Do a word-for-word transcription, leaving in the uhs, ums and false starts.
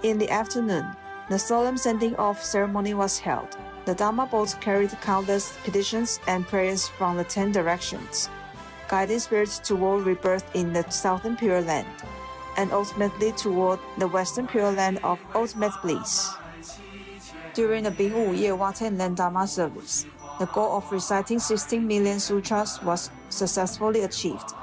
In the afternoon, the solemn sending-off ceremony was held. The Dharma boat carried countless petitions and prayers from the ten directions, guiding spirits toward rebirth in the Southern Pure Land, and ultimately toward the Western Pure Land of ultimate bliss. During the Bingwu Ye Wa Ten Land Dharma service, the goal of reciting sixteen million sutras was successfully achieved.